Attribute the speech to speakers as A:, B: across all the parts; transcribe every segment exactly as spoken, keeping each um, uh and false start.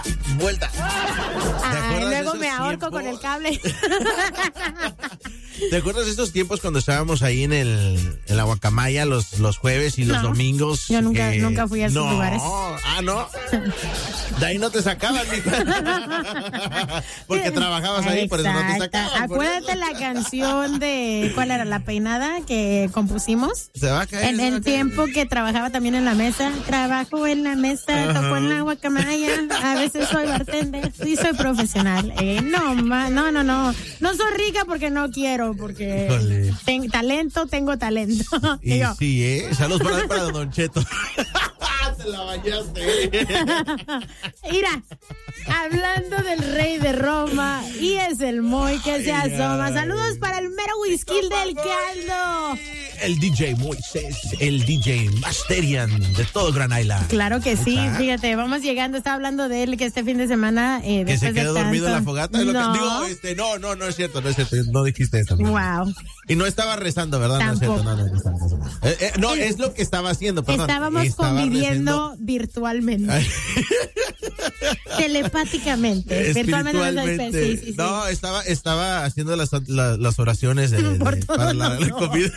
A: vuelta.
B: Ah, luego me ahorco
A: tiempos?
B: con el cable.
A: ¿Te acuerdas de esos tiempos cuando estábamos ahí en el en la Guacamaya los, los jueves y los
B: No,
A: domingos?
B: yo nunca-
A: que...
B: nunca fui a esos
A: no.
B: lugares.
A: Ah, ¿no? De ahí no te sacaban, mija. Porque trabajabas ahí, por eso no te
B: Exacto.
A: sacaban. por
B: Acuérdate
A: eso.
B: la canción de, ¿cuál era? La peinada que compusimos.
A: Se va a caer.
B: En
A: se va a
B: el
A: caer.
B: tiempo que trabajaba también en la mesa, trabajo en la mesa,
A: Ajá.
B: toco en la Guacamaya, a veces soy bartender, sí soy profesional. Eh, no, ma, no, no, no, no soy rica porque no quiero, porque
A: Híjole.
B: ten- talento, tengo talento.
A: Y
B: Digo,
A: sí, ¿eh? Saludos para, para Don Cheto. Te la bañaste.
B: mira, hablando del rey de Roma, y es el Moy que se
A: Ay,
B: asoma.
A: ay.
B: Saludos para el mero whisky del caldo.
A: El D J Moisés, el D J Masterian de todo Gran Island.
B: Claro que sí,
A: ¿Está?
B: fíjate, vamos llegando, estaba hablando de él que este fin de semana eh,
A: Que se
B: después de
A: quedó dormido en la
B: tanto-
A: fogata. es lo que-
B: No.
A: digo, este, no, no, no es cierto, no es cierto. No dijiste eso.
B: Wow.
A: Y no estaba rezando, ¿verdad? No es
B: Tampoco.
A: cierto. No, no, no estaba rezando. Eh, eh, no, es lo que estaba haciendo, perdón.
B: Estábamos
A: Estaba
B: conviviendo virtualmente,
A: Ay.
B: telepáticamente, virtualmente. Sí, sí, sí.
A: No, estaba, estaba haciendo las, la- las oraciones de, de-
B: Por todos
A: para la, la
B: lados.
A: comida.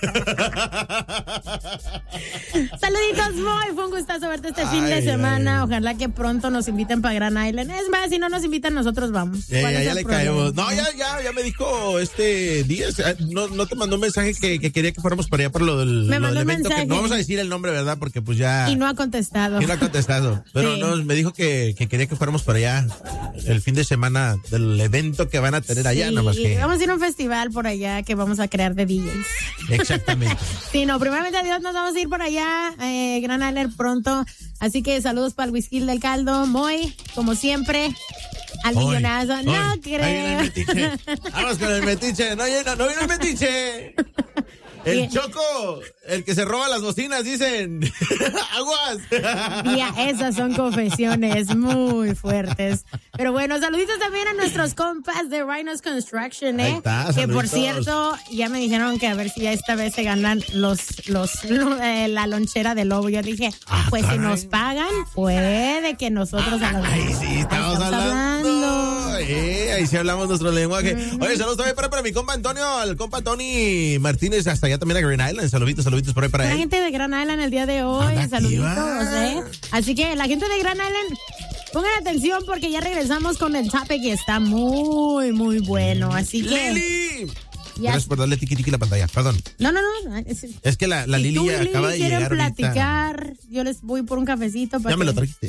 B: Saluditos, Moy, fue un gustazo verte este fin de
A: Ay,
B: semana.
A: ay.
B: Ojalá que pronto nos inviten para Gran Island. Es más, si no nos invitan, nosotros vamos.
A: Ya,
B: ¿Cuál
A: ya,
B: es
A: ya
B: el
A: le
B: problema?
A: caemos. No, ya, ya, ya me dijo este Díaz. eh, No, no te mandó un mensaje que, que quería que fuéramos para allá por lo del,
B: Me
A: lo
B: mandó
A: del
B: un
A: evento. Que
B: mensaje.
A: no vamos a decir el nombre, ¿verdad? Porque pues ya.
B: Y no ha contestado.
A: Y no ha contestado. Pero
B: Sí.
A: no, me dijo que, que quería que fuéramos para allá el fin de semana del evento que van a tener allá,
B: Sí,
A: nada más que.
B: vamos a ir a un festival por allá que vamos a crear de D Js.
A: Exactamente.
B: Sí, no, primeramente Dios nos vamos a ir por allá, eh, Gran Island pronto. Así que saludos para el whisky del caldo, Moy, como siempre, al
A: Hoy,
B: millonazo.
A: hoy,
B: No
A: ahí viene el
B: creo.
A: metiche. Vamos con el metiche. No, no, no viene el metiche. El
B: Bien.
A: Choco, el que se roba las bocinas, dicen. Aguas.
B: Ya, esas son confesiones muy fuertes. Pero bueno, saluditos también a nuestros compas de Rhinos Construction, ¿eh?
A: Ahí está,
B: que por
A: saluditos.
B: cierto, ya me dijeron que a ver si esta vez se ganan los, los, eh, la lonchera de lobo. Yo dije,
A: Ah,
B: pues
A: caray.
B: si nos pagan, puede que nosotros a los-
A: Ahí sí, estamos
B: Ahí
A: hablando. Eh, ahí sí hablamos nuestro lenguaje. Oye, saludos también para, para mi compa Antonio, el compa Tony Martínez, hasta allá también a Green Island. Saluditos, saluditos por ahí para
B: La
A: él.
B: gente de Gran Island el día de hoy,
A: Anda
B: saluditos,
A: activa.
B: ¿eh? Así que la gente de Gran Island, pongan atención porque ya regresamos con el topic y está muy, muy bueno. Así que,
A: ¡Lili!
B: Ya.
A: Gracias por darle tiqui tiqui la pantalla, perdón.
B: no, no, no. Es,
A: Es que la, la
B: si
A: Lili
B: tú y
A: ya
B: Lili
A: acaba de
B: quieren
A: llegar ahorita.
B: platicar, yo les voy por un cafecito. Para
A: Ya me
B: que-
A: lo trajiste.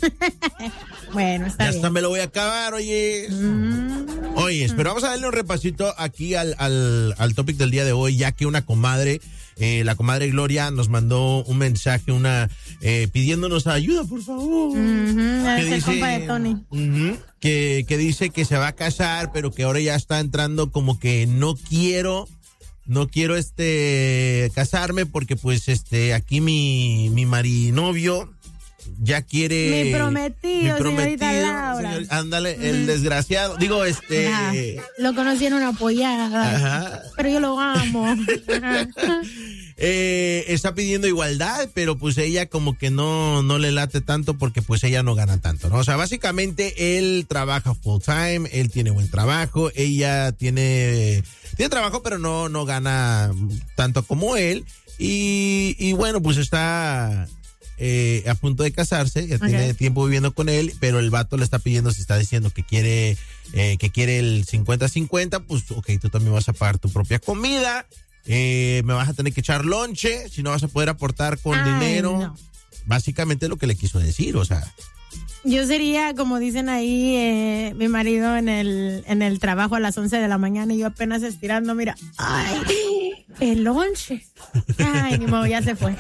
B: Bueno, está
A: Ya
B: bien.
A: hasta me lo voy a acabar, oye.
B: Mm.
A: Oye, pero vamos a darle un repasito aquí al, al, al topic del día de hoy, ya que una comadre, eh, la comadre Gloria, nos mandó un mensaje, una eh, pidiéndonos ayuda, por favor.
B: Ujú,
A: Que
B: es el compa de Tony.
A: Ujú, que, que dice que se va a casar, pero que ahora ya está entrando como que no quiero, no quiero este casarme porque pues este aquí mi, mi marinovio ya quiere.
B: Mi prometido, señorita Laura.
A: señor- ándale, el desgraciado. Digo, este.
B: Ajá. Lo conocí en una apoyada.
A: Ajá.
B: Pero yo lo amo. Ajá.
A: Eh, está pidiendo igualdad, pero pues ella como que no, no le late tanto porque pues ella no gana tanto, ¿no? O sea, básicamente él trabaja full time, él tiene buen trabajo, ella tiene, tiene trabajo pero no, no gana tanto como él y, y bueno, pues está eh, a punto de casarse, ya
B: Okay.
A: tiene tiempo viviendo con él, pero el vato le está pidiendo, si está diciendo que quiere, eh, que quiere el cincuenta cincuenta, pues ok, tú también vas a pagar tu propia comida. Eh, me vas a tener que echar lonche, si no vas a poder aportar con
B: Ay,
A: dinero.
B: no.
A: Básicamente lo que le quiso decir, o sea.
B: Yo sería, como dicen ahí, eh, mi marido en el, en el trabajo a las once de la mañana y yo apenas estirando, mira, ay, el lonche. Ay, ni modo, ya se fue.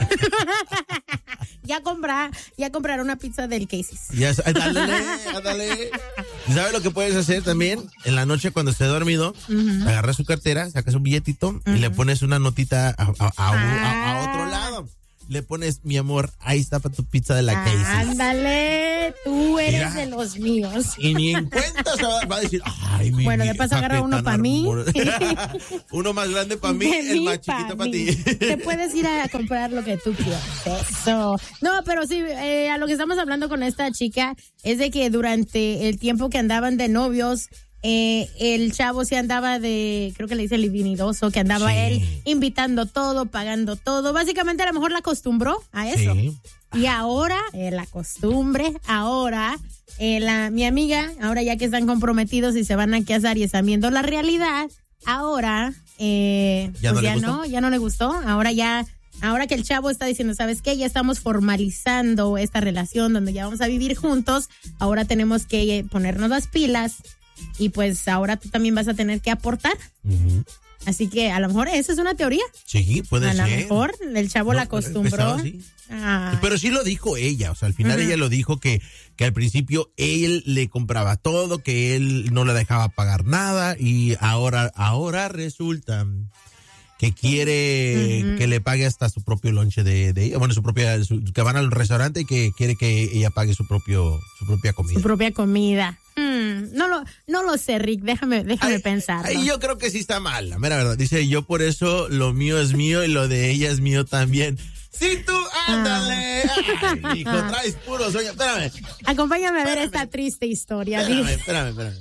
B: ya comprar, ya comprar una pizza del Casey's.
A: Ya, sa- ándale, ándale. ¿Y ¿Sabes lo que puedes hacer también? En la noche cuando esté dormido,
B: Ujú.
A: agarras su cartera, sacas un billetito y le pones una notita a, a- a- a- a otro lado. le pones, mi amor, ahí está para tu pizza de la que hice.
B: Ándale, tú eres Mira, de los míos.
A: Y ni en cuenta se va, va a decir, ay, mi
B: Bueno, de paso agarra uno para mí.
A: Uno más grande para mí, el más chiquito para ti.
B: Te puedes ir a comprar lo que tú quieras. Eso. No, pero sí, eh, a lo que estamos hablando con esta chica es de que durante el tiempo que andaban de novios, Eh, el chavo se andaba de, creo que le dice libidinoso, que andaba sí. él invitando todo, pagando todo. Básicamente a lo mejor la acostumbró a eso. Sí. Y ahora, eh, la costumbre, ahora, eh, la, mi amiga, ahora ya que están comprometidos y se van a casar y están viendo la realidad, ahora, eh,
A: ¿Ya
B: pues
A: no
B: ya no, ya no le gustó. Ahora ya, ahora que el chavo está diciendo, ¿sabes qué? Ya estamos formalizando esta relación donde ya vamos a vivir juntos. Ahora tenemos que ponernos las pilas. Y pues ahora tú también vas a tener que aportar. Uh-huh. Así que a lo mejor esa es una teoría.
A: Sí, puede
B: a
A: ser.
B: A lo mejor el chavo no, la acostumbró.
A: Sí. Pero sí lo dijo ella, o sea, al final uh-huh. ella lo dijo que, que al principio él le compraba todo, que él no le dejaba pagar nada y ahora, ahora resulta que quiere uh-huh. que le pague hasta su propio lonche de, de ella, bueno, su propia, su, que van al restaurante y que quiere que ella pague su propio, su propia comida.
B: Su propia comida. Mm, no lo, no lo sé, Rick, déjame, déjame pensar.
A: Yo creo que sí está mal, la mera verdad. Dice, yo por eso lo mío es mío y lo de ella es mío también. Sí, tú, ándale. Ah. Ay, hijo, traes puro sueño. Espérame.
B: Acompáñame espérame. a ver esta triste historia.
A: Espérame, espérame, espérame.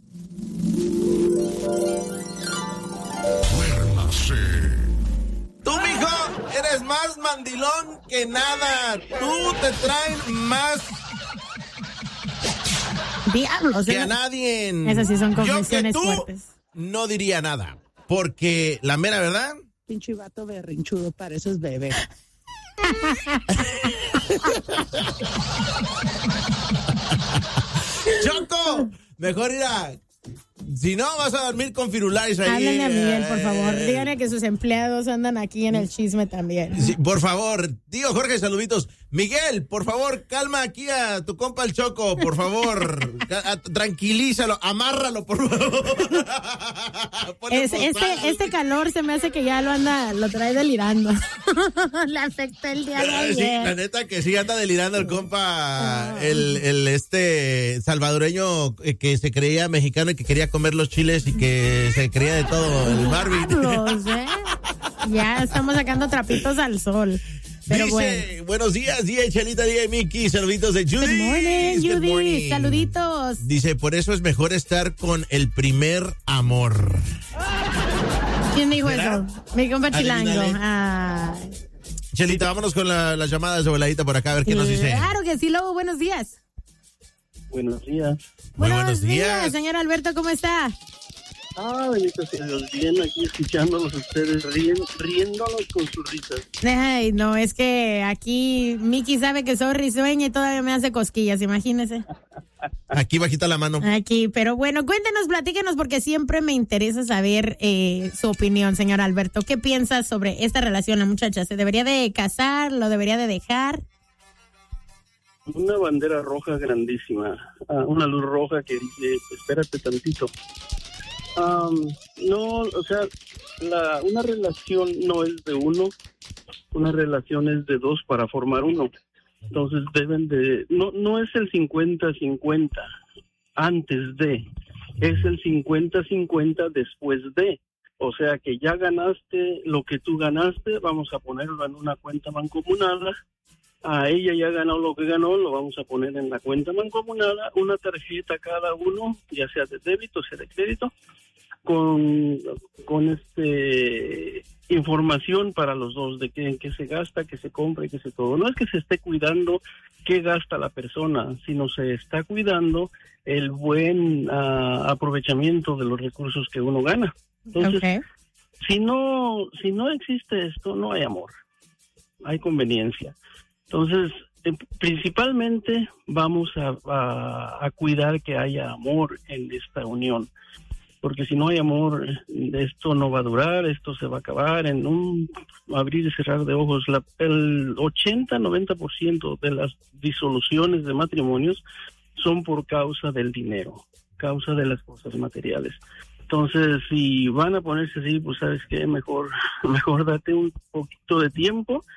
A: Tú, mijo, eres más mandilón que nada. Tú te traen más...
B: Diablos,
A: que a nadie.
B: Esas sí son confesiones
A: Yo que tú
B: fuertes.
A: No diría nada, porque la mera verdad.
C: Pinche vato berrinchudo, para eso es bebé.
A: Choco, mejor ir a... Si no, vas a dormir con firularis ahí.
B: Háblenle a Miguel, por favor. Díganle que sus empleados andan aquí en el chisme también.
A: Sí, por favor. Tío Jorge, saluditos. Miguel, por favor, calma aquí a tu compa el Choco, por favor. Tranquilízalo, amárralo, por favor.
B: Es, este, este calor se me hace que ya lo anda, lo trae delirando. Le afectó el día de ayer.
A: Sí, la neta que sí anda delirando el compa, oh. el, el este salvadoreño que se creía mexicano y que quería comer los chiles y que se creía de todo, el Marvin.
B: Carlos, ¿eh? Ya estamos sacando trapitos al sol. Pero
A: Dice,
B: bueno.
A: Buenos días, D J Chelita, D J Mickey, saluditos de Judy.
B: Good morning, Judy, Good morning. Saluditos.
A: Dice, por eso es mejor estar con el primer amor.
B: ¿Quién dijo ¿Será? eso? Mi compa Chilango. Ay.
A: Chelita, vámonos con la, las llamadas de voladita por acá, a ver qué nos dice.
B: Claro que sí, Lobo, buenos días.
D: Buenos días.
A: Muy
B: buenos,
A: buenos días.
B: días, señor Alberto, ¿cómo está?
D: Ah, bendito sea Dios, bien aquí escuchándolos ustedes, riendo, riéndonos con sus risas.
B: Ay, no, es que aquí Miki sabe que soy risueña y todavía me hace cosquillas, imagínese.
A: Aquí bajita la mano.
B: Aquí, pero bueno, cuéntenos, platíquenos, porque siempre me interesa saber eh, su opinión, señor Alberto. ¿Qué piensas sobre esta relación, la muchacha? ¿Se debería de casar? ¿Lo debería de dejar?
D: Una bandera roja grandísima, uh, una luz roja que dice, espérate tantito. Um, no, o sea, la, una relación no es de uno, una relación es de dos para formar uno. Entonces deben de, no, no es el cincuenta cincuenta antes de, es el cincuenta cincuenta después de. O sea que ya ganaste lo que tú ganaste, vamos a ponerlo en una cuenta mancomunada. A ella ya ganó lo que ganó, lo vamos a poner en la cuenta mancomunada, una tarjeta cada uno, ya sea de débito, sea de crédito, con, con este información para los dos de qué, qué se gasta, qué se compra y qué se todo. No es que se esté cuidando qué gasta la persona, sino se está cuidando el buen uh, aprovechamiento de los recursos que uno gana. Entonces, okay. si no, si no existe esto, no hay amor, hay conveniencia. Entonces, eh, principalmente vamos a, a, a cuidar que haya amor en esta unión, porque si no hay amor, esto no va a durar, esto se va a acabar en un abrir y cerrar de ojos. La, el ochenta a noventa por ciento de las disoluciones de matrimonios son por causa del dinero, causa de las cosas materiales. Entonces, si van a ponerse así, pues sabes qué, mejor, mejor date un poquito de tiempo.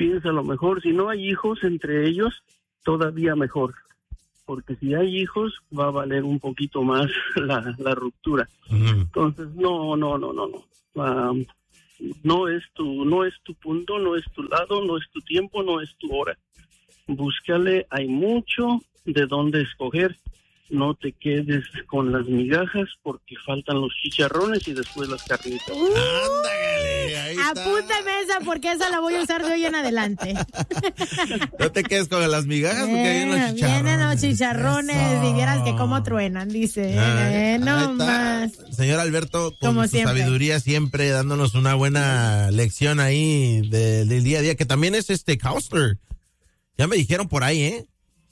D: piénsalo mejor. Si no hay hijos entre ellos, todavía mejor. Porque si hay hijos, va a valer un poquito más la, la ruptura. Uh-huh. Entonces, no, no, no, no, no. Um, no es tu, no es tu punto, no es tu lado, no es tu tiempo, no es tu hora. Búscale, hay mucho de dónde escoger. No te quedes con las migajas porque faltan los chicharrones y después las carnitas.
B: Uh, Ándale, ahí apúntame esa porque esa la voy a usar de hoy en adelante.
A: No te quedes con las migajas porque
B: eh,
A: vienen los chicharrones.
B: Vienen los chicharrones Eso. Y vieras que cómo truenan, dice. Ay, eh, no más.
A: Señor Alberto, con
B: Como
A: su
B: siempre.
A: sabiduría siempre dándonos una buena lección ahí de, del día a día, que también es este counselor. Ya me dijeron por ahí, ¿eh?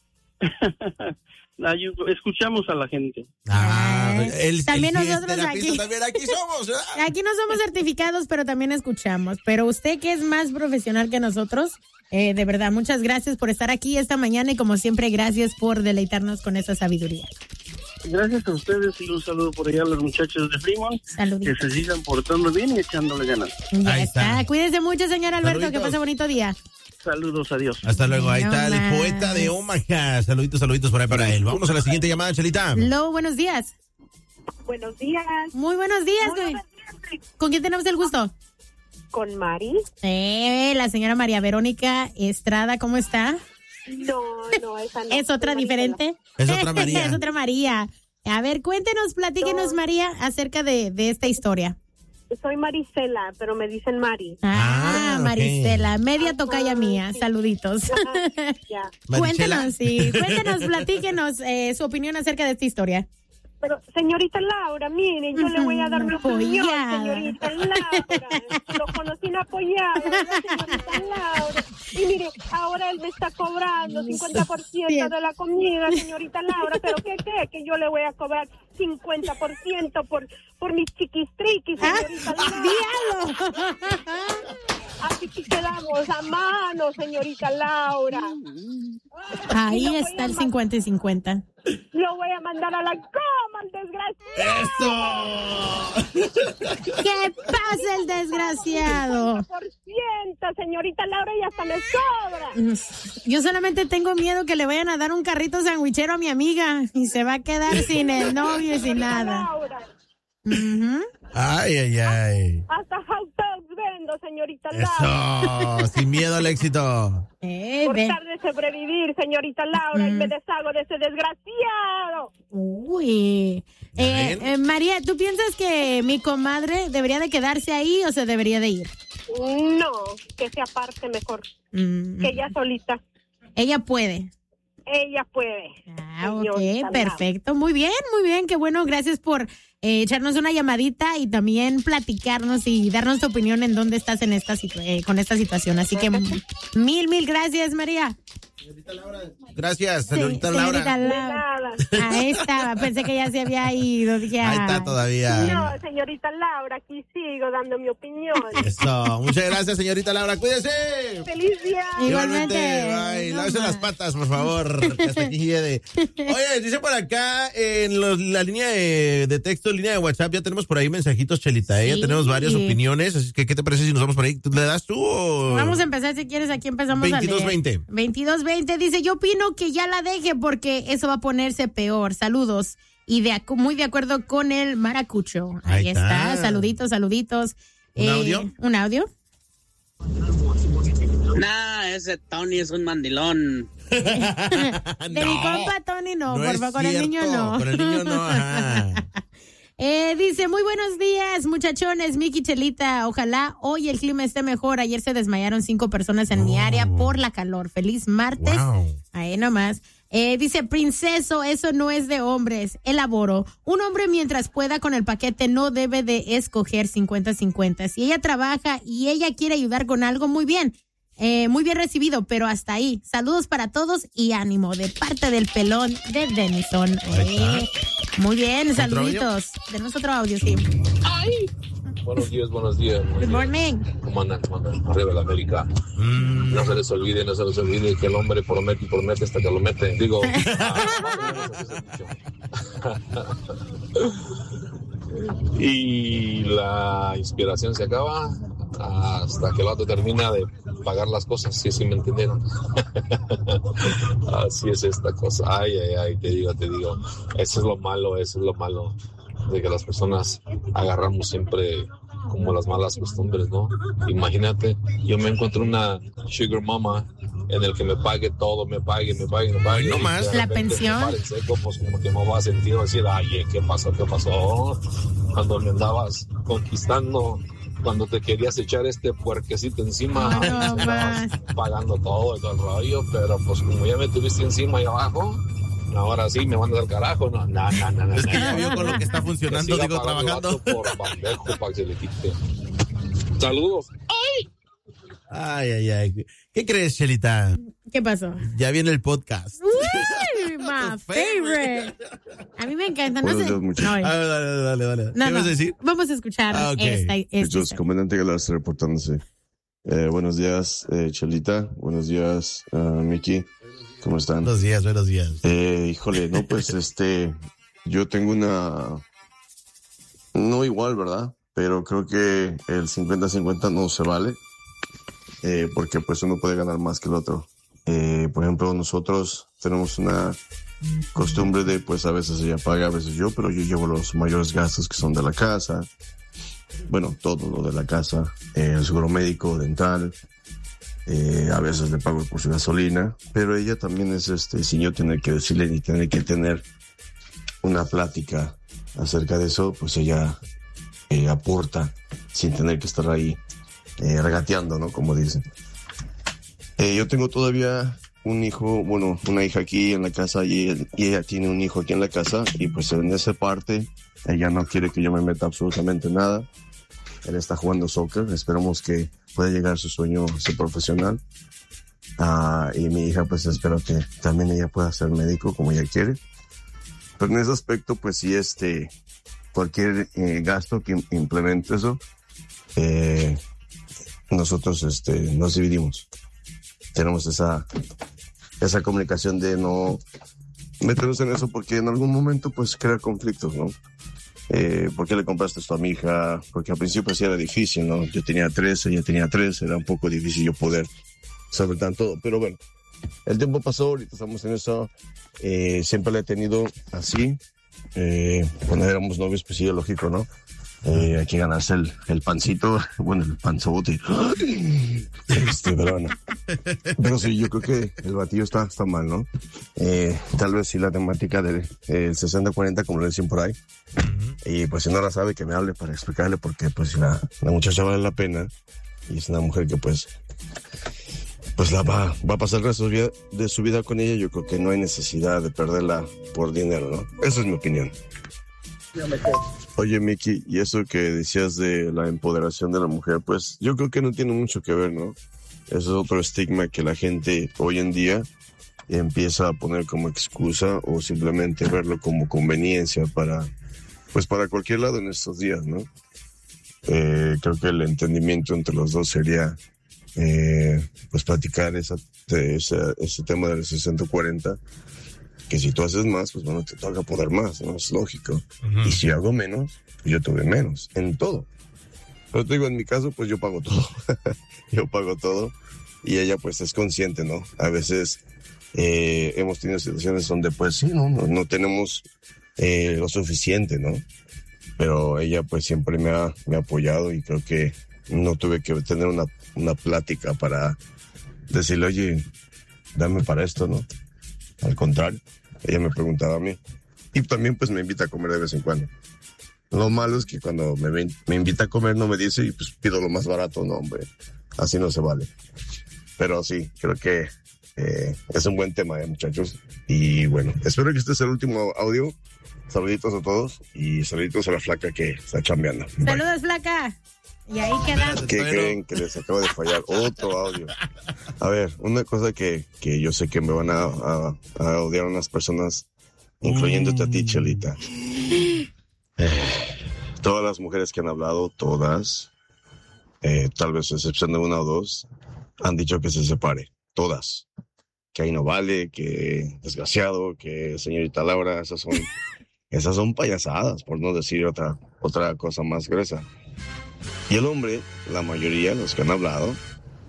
D: Escuchamos a la gente.
A: Ah, el,
B: también
A: el,
B: nosotros
A: el
B: aquí.
A: También aquí somos. ¿Verdad?
B: Aquí no somos certificados, pero también escuchamos. Pero usted que es más profesional que nosotros, eh, de verdad, muchas gracias por estar aquí esta mañana y como siempre, gracias por deleitarnos con esa sabiduría.
D: Gracias a ustedes y un saludo por allá a los muchachos de Fremont.
B: Saluditos.
D: Que se sigan portando bien y echándole ganas.
B: Ya
A: Ahí
B: está.
A: está.
B: Cuídese mucho, señor Alberto.
A: Saluditos.
B: Que pase bonito día.
D: Saludos, adiós.
A: Hasta luego, ahí
B: No
A: está
B: más.
A: el poeta de Omaha. Saluditos, saluditos por ahí para él. Vamos a la siguiente llamada, Chelita.
B: Hello, buenos días.
E: Buenos días.
B: Muy buenos días.
E: Muy buenos días.
B: ¿Con quién tenemos el gusto?
E: Con Mari.
B: Eh, la señora María Verónica Estrada, ¿cómo está?
E: No, no, esa no.
B: ¿Es otra diferente?
A: Es otra María.
B: Es otra María. A ver, cuéntenos, platíquenos,
E: No.
B: María, acerca de, de esta historia.
E: Soy Marisela, pero me dicen Mari.
B: Ah,
A: Ah, ok.
B: Marisela, media
E: Ajá,
B: tocaya mía.
E: sí.
B: Saluditos.
E: Ajá, ya.
A: Marichela.
B: Cuéntenos, sí, cuéntenos, platíquenos eh, su opinión acerca de esta historia.
E: Pero, señorita Laura, miren, yo le voy a dar mi opinión,
B: Apoyada.
E: señorita Laura. Lo conocí en apoyado, ¿verdad, señorita Laura? Y mire, ahora él me está cobrando cincuenta por ciento de la comida, señorita Laura. ¿Pero qué, qué? Que yo le voy a cobrar cincuenta por ciento por, por mis chiquistriquis, señorita Laura.
B: ¡Díalo!
E: Así que quedamos a mano, señorita Laura.
B: Ahí
E: Y lo voy
B: está
E: a
B: el
E: ma-
B: cincuenta y cincuenta.
E: Lo voy a mandar a la cama, el desgraciado.
A: ¡Eso!
B: ¿Qué pasa el desgraciado?
E: Por ciento, señorita Laura, y hasta me sobra.
B: Yo solamente tengo miedo que le vayan a dar un carrito sandwichero a mi amiga y se va a quedar sin el novio y sin nada.
E: Laura,
B: Ujú.
A: Ay, ay, ay.
E: hasta hot dogs vendo, señorita Laura.
A: Eso, sin miedo al éxito.
B: Eh,
E: Por
B: ve.
E: tratar de sobrevivir, señorita Laura, y
B: Mm.
E: me deshago de ese desgraciado.
B: Uy. Eh,
A: ven?
B: eh, María, ¿tú piensas que mi comadre debería de quedarse ahí o se debería de ir?
E: No, que se aparte mejor,
B: Mm.
E: que ella solita.
B: Ella puede.
E: Ella puede.
B: Ah,
E: señorita
B: ok,
E: Laura.
B: perfecto. Muy bien, muy bien. Qué bueno. Gracias por eh, echarnos una llamadita y también platicarnos y darnos tu opinión en dónde estás en esta situ- eh, con esta situación. Así que m- mil, mil gracias, María.
A: Gracias, señorita
B: Sí,
A: Laura.
B: señorita
E: De
B: Laura.
E: nada.
B: Ahí estaba. Pensé que ya se había ido. Dije,
A: Ahí está
B: ay.
A: todavía.
E: No, señorita Laura, aquí sigo dando mi opinión.
A: Eso, muchas gracias, señorita Laura. Cuídese.
E: ¡Feliz día!
B: Igualmente.
A: Bye.
B: No
A: Lávese
B: más.
A: las patas, por favor. que hasta aquí llegue. Oye, dice por acá en los- la línea de, de texto, línea de WhatsApp, ya tenemos por ahí mensajitos, Chelita. ¿eh? Ya
B: Sí.
A: tenemos varias opiniones. Así que, ¿qué te parece si nos vamos por ahí? ¿Tú ¿Le das tú o...?
B: Vamos a empezar, si quieres, aquí empezamos
A: veintidós
B: a leer.
A: veinte.
B: veintidós veinte dice, yo opino que ya la deje porque eso va a ponerse peor. Saludos. Y de acu- muy de acuerdo con el maracucho. Ahí,
A: Ahí
B: está.
A: está.
B: Saluditos, saluditos.
A: ¿Un audio?
B: ¿Un audio?
F: Nah, ese Tony es un mandilón.
B: De mi compa Tony no,
A: no
B: por
A: es
B: favor, con el
A: cierto.
B: niño no.
A: Con el niño no, ajá.
B: Eh, dice, muy buenos días, muchachones, Miki Chelita. Ojalá hoy el clima esté mejor. Ayer se desmayaron cinco personas en mi
A: Oh.
B: área por la calor. Feliz martes.
A: Wow.
B: Ahí nomás. Eh, dice, princeso, eso no es de hombres. Elaboro. Un hombre mientras pueda con el paquete no debe de escoger cincuenta cincuenta. Si ella trabaja y ella quiere ayudar con algo, muy bien. Eh, muy bien recibido, pero hasta ahí. Saludos para todos y ánimo de parte del pelón de Denison.
A: Ahí
B: Eh, muy bien,
A: ¿Otro
B: saluditos. Tenemos otro audio, sí.
G: Buenos días, buenos días.
B: Good morning.
G: ¿Cómo andan? ¿Cómo andan? Arriba la América.
A: Mm.
G: No se les olvide, no se les olvide que el hombre promete y promete hasta que lo mete. Digo, y la inspiración se acaba hasta que el otro termina de pagar las cosas, si sí me entendieron. Así es esta cosa. Ay, ay, ay, te digo, te digo. Eso es lo malo, eso es lo malo. De que las personas agarramos siempre como las malas costumbres, ¿no? Imagínate, yo me encuentro una sugar mama en el que me pague todo, me pague, me pague, me pague.
A: No más.
B: La pensión.
G: En seco, pues como que me va a sentir decir, ay, ¿qué pasó? ¿Qué pasó? Cuando me andabas conquistando, cuando te querías echar este puerquecito encima,
B: No,
G: y
B: no
G: estabas
B: más.
G: pagando todo y todo el rollo, pero pues como ya me tuviste encima y abajo, ahora sí me mandas al carajo, no, no, no, no, no.
A: Es que ya vio con lo que está funcionando,
G: Que siga
A: digo,
G: pagando el
A: trabajando.
G: vato por bandejo para que se le quite. Saludos.
A: Ay, ay, ay. ¿Qué crees, Chelita?
B: ¿Qué pasó?
A: Ya viene el podcast.
B: Uy, my favorite. A mí me encanta. No
H: Buenos
B: sé.
H: días, muchachos.
B: No,
A: Ah, dale, dale, dale.
B: no,
A: ¿Qué
B: no.
A: vas a decir?
B: Vamos a escuchar
A: Ah, ok.
B: esta. esta
H: Muchachos,
B: historia.
H: comandante Galarza reportándose. Eh, buenos días, eh, Chelita. Buenos días, uh, Miki. ¿Cómo están?
A: Buenos días, buenos días.
H: Eh, híjole, no, pues este, yo tengo una, no igual, ¿verdad? Pero creo que el cincuenta cincuenta no se vale, eh, porque pues uno puede ganar más que el otro. Eh, por ejemplo, nosotros tenemos una costumbre de, pues a veces ella paga, a veces yo, pero yo llevo los mayores gastos que son de la casa. Bueno, todo lo de la casa, eh, el seguro médico, dental. Eh, a veces le pago por su gasolina, pero ella también es este, sin yo tener que decirle ni tener que tener una plática acerca de eso, pues ella eh, aporta sin tener que estar ahí eh, regateando, ¿no? Como dicen. Eh, yo tengo todavía un hijo, bueno, una hija aquí en la casa y, él- y ella tiene un hijo aquí en la casa y pues en esa parte ella no quiere que yo me meta absolutamente nada. Él está jugando soccer, esperamos que pueda llegar a su sueño a ser profesional. Ah, y mi hija, pues espero que también ella pueda ser médico como ella quiere. Pero en ese aspecto, pues sí, este, cualquier eh, gasto que im- implemente eso, eh, nosotros este, nos dividimos. Tenemos esa, esa comunicación de no meternos en eso porque en algún momento pues crea conflictos, ¿no? Eh, ¿por qué le compraste esto a mi hija? Porque al principio sí era difícil, ¿no? Yo tenía tres, ella tenía tres, era un poco difícil yo poder saber tan todo. Pero bueno, el tiempo pasó, ahorita estamos en eso. Eh, siempre la he tenido así. Eh, cuando éramos novios, pues sí, es lógico, ¿no? Eh, hay que ganarse el, el pancito, bueno, el panzote. Este, pero bueno. Pero sí, yo creo que el batillo está, está mal, ¿no? Eh, tal vez sí la temática del eh, sesenta cuarenta, como lo decían por ahí. Y pues si no la sabe, que me hable para explicarle, porque pues la, la muchacha vale la pena y es una mujer que pues pues la va, va a pasar el resto de su vida- de su vida con ella. Yo creo que no hay necesidad de perderla por dinero, ¿no? Esa es mi opinión. Oye, Miki, y eso que decías de la empoderación de la mujer, pues yo creo que no tiene mucho que ver, ¿no? Eso es otro estigma que la gente hoy en día empieza a poner como excusa o simplemente verlo como conveniencia para, pues para cualquier lado en estos días, ¿no? Eh, creo que el entendimiento entre los dos sería, eh, pues platicar esa, de esa- ese tema del sesenta cuarenta, que si tú haces más, pues bueno, te toca poder más, ¿no? Es lógico. Y si hago menos, yo tuve menos, en todo. Pero te digo, en mi caso, pues yo pago todo. Yo pago todo. Y ella, pues, es consciente, ¿no? A veces eh, hemos tenido situaciones donde, pues, sí, no, no, no tenemos eh, lo suficiente, ¿no? Pero ella, pues, siempre me ha, me ha apoyado y creo que no tuve que tener una, una plática para decirle, oye, dame para esto, ¿no? Al contrario, ella me preguntaba a mí. Y también, pues, me invita a comer de vez en cuando. Lo malo es que cuando me, ven- me invita a comer no me dice y pues pido lo más barato. No, hombre, así no se vale. Pero sí, creo que eh, es un buen tema, eh, muchachos. Y bueno, espero que este sea el último audio. Saluditos a todos y saluditos a la flaca que está chambeando. Bye.
B: Saludos, flaca. Y ahí queda.
H: ¿Qué
A: Bueno.
H: creen que les acaba de fallar? Otro audio. A ver, una cosa que, que yo sé que me van a, a, a odiar unas personas, incluyéndote a ti, Chelita. Eh, todas las mujeres que han hablado, todas, eh, tal vez a excepción de una o dos, han dicho que se separe. Todas. Que ahí no vale, que desgraciado, que señorita Laura, esas son, esas son payasadas, por no decir otra, otra cosa más gruesa. Y el hombre, la mayoría, los que han hablado,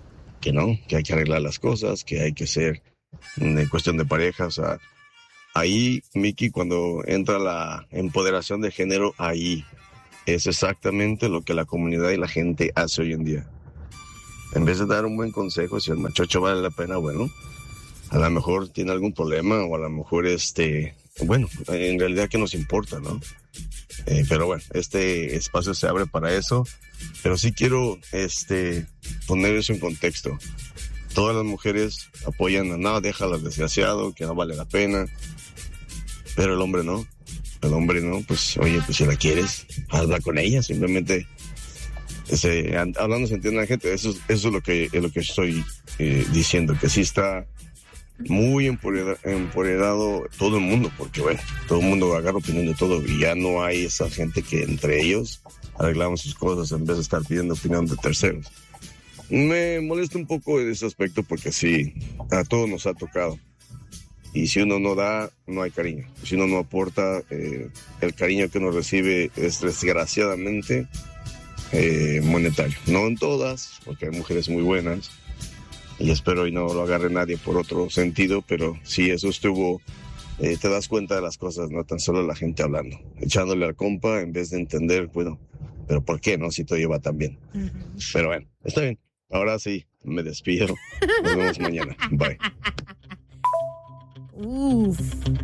H: que no, que hay que arreglar las cosas, que hay que ser en cuestión de pareja, o sea, ahí, Miki, cuando entra la empoderación de género, ahí es exactamente lo que la comunidad y la gente hace hoy en día. En vez de dar un buen consejo, si el machocho vale la pena, bueno, a lo mejor tiene algún problema o a lo mejor, este, bueno, en realidad que nos importa, ¿no? Eh, pero bueno, este espacio se abre para eso, pero sí quiero, este, poner eso en contexto. Todas las mujeres apoyan a no, déjala desgraciado, que no vale la pena, pero el hombre no. El hombre no, pues, oye, pues si la quieres, habla con ella, simplemente, ese, hablando se entiende la gente, eso, eso es lo que, es lo que estoy eh, diciendo, que sí está muy empoderado, empoderado todo el mundo, porque bueno, todo el mundo agarra opinión de todo y ya no hay esa gente que entre ellos arreglamos sus cosas en vez de estar pidiendo opinión de terceros. Me molesta un poco ese aspecto porque sí, a todos nos ha tocado. Y si uno no da, no hay cariño. Si uno no aporta, eh, el cariño que uno recibe es desgraciadamente eh, monetario. No en todas, porque hay mujeres muy buenas. Y espero y no lo agarre nadie por otro sentido, pero sí, eso estuvo, eh, te das cuenta de las cosas, no tan solo la gente hablando, echándole al compa en vez de entender, bueno, pero ¿por qué no? Si todo lleva tan bien. Uh-huh. Pero bueno, está bien. Ahora sí, me despido. Nos vemos mañana. Bye.
B: Uf.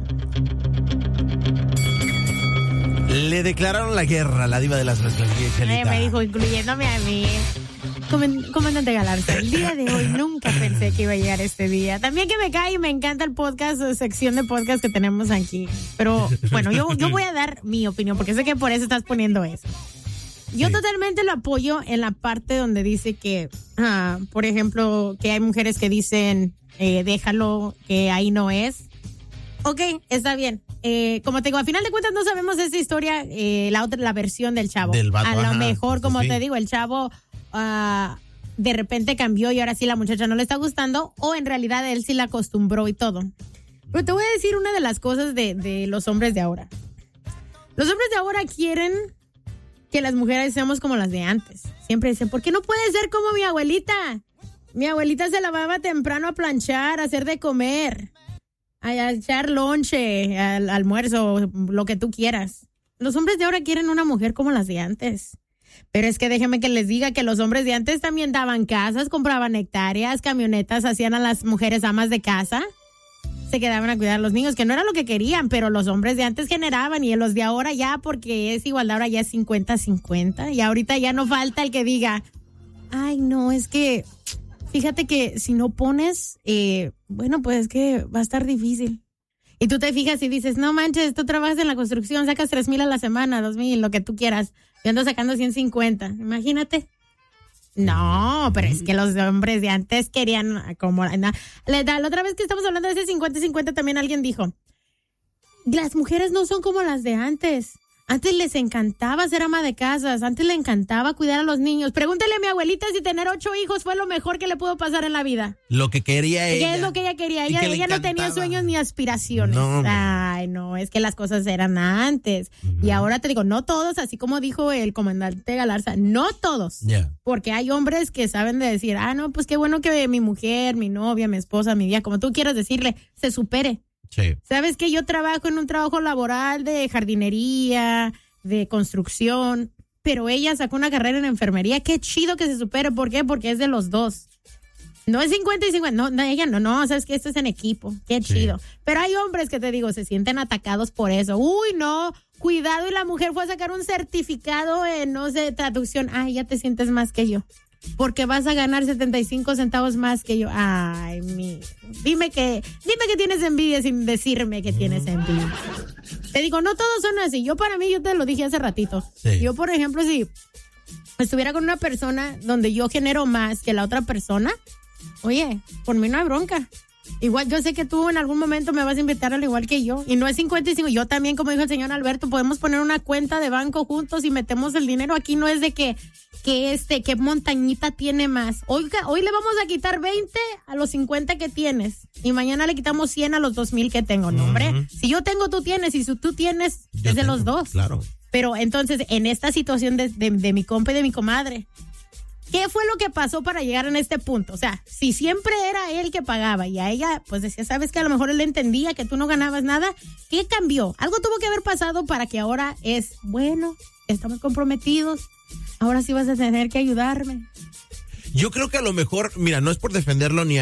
A: Le declararon la guerra a la diva de las mezclas.
B: Eh, me dijo, incluyéndome a mí. Comandante Galarza, el día de hoy nunca pensé que iba a llegar este día. También que me cae y me encanta el podcast, sección de podcast que tenemos aquí. Pero bueno, yo, yo voy a dar mi opinión porque sé que por eso estás poniendo eso. Yo sí. Totalmente lo apoyo en la parte donde dice que, uh, por ejemplo, que hay mujeres que dicen, eh, déjalo, que ahí no es. Ok, está bien. Eh, como te digo, a final de cuentas no sabemos esa historia, eh, la otra, la versión del chavo.
A: Del vato,
B: a lo
A: ajá,
B: mejor, como
A: sí.
B: te digo, el chavo uh, de repente cambió y ahora sí la muchacha no le está gustando, o en realidad él sí la acostumbró y todo. Pero te voy a decir una de las cosas de, de los hombres de ahora. Los hombres de ahora quieren que las mujeres seamos como las de antes. Siempre dicen, ¿por qué no puede ser como mi abuelita? Mi abuelita se lavaba temprano a planchar, a hacer de comer, a echar lonche, al almuerzo, lo que tú quieras. Los hombres de ahora quieren una mujer como las de antes. Pero es que déjenme que les diga que los hombres de antes también daban casas, compraban hectáreas, camionetas, hacían a las mujeres amas de casa. Se quedaban a cuidar a los niños, que no era lo que querían, pero los hombres de antes generaban y los de ahora ya, porque es igualdad, ahora ya es cincuenta cincuenta y ahorita ya no falta el que diga, ay no, es que fíjate que si no pones, eh, bueno, pues es que va a estar difícil. Y tú te fijas y dices, no manches, tú trabajas en la construcción, sacas tres mil a la semana, dos mil, lo que tú quieras. Yo ando sacando ciento cincuenta, imagínate. No, pero es que los hombres de antes querían como... La, la otra vez que estamos hablando de ese cincuenta cincuenta también alguien dijo, las mujeres no son como las de antes. Antes les encantaba ser ama de casas, antes le encantaba cuidar a los niños. Pregúntale a mi abuelita si tener ocho hijos fue lo mejor que le pudo pasar en la vida.
A: Lo que quería ella.
B: ¿Qué es lo que ella quería? Ella, ella no tenía sueños ni aspiraciones. No, Ay, no, es que las cosas eran antes. Uh-huh. Y ahora te digo, no todos, así como dijo el comandante Galarza, no todos. Yeah. Porque hay hombres que saben de decir, ah, no, pues qué bueno que mi mujer, mi novia, mi esposa, mi vida, como tú quieras decirle, se supere.
A: Sí.
B: ¿Sabes que yo trabajo en un trabajo laboral de jardinería, de construcción, pero ella sacó una carrera en enfermería? Qué chido que se supere. ¿Por qué? Porque es de los dos. No es cincuenta y cincuenta. No, no ella no, no, sabes que esto es en equipo. Qué chido. Sí. Pero hay hombres que te digo, se sienten atacados por eso. Uy, no, cuidado, y la mujer fue a sacar un certificado en, no sé, traducción. Ay, ya te sientes más que yo. Porque vas a ganar setenta y cinco centavos más que yo. Ay, mi. Dime que, dime que tienes envidia sin decirme que tienes envidia. Te digo, no todos son así. Yo para mí, yo te lo dije hace ratito. Sí. Yo, por ejemplo, si estuviera con una persona donde yo genero más que la otra persona, oye, por mí no hay bronca. Igual yo sé que tú en algún momento me vas a invitar al igual que yo. Y no es cincuenta y cinco. Yo también, como dijo el señor Alberto, podemos poner una cuenta de banco juntos y metemos el dinero. Aquí no es de que, que este, que montañita tiene más. Hoy, hoy le vamos a quitar veinte a los cincuenta que tienes. Y mañana le quitamos cien a los dos mil que tengo. No, hombre. Uh-huh. Si yo tengo, tú tienes. Y si tú tienes, yo es de tengo, los dos.
A: Claro.
B: Pero entonces, en esta situación de, de, de mi compa y de mi comadre, ¿Qué fue lo que pasó para llegar en este punto? O sea, si siempre era él que pagaba y a ella, pues decía, sabes que a lo mejor él entendía que tú no ganabas nada, ¿qué cambió? Algo tuvo que haber pasado para que ahora es, bueno, estamos comprometidos, ahora sí vas a tener que ayudarme.
A: Yo creo que a lo mejor, mira, no es por defenderlo ni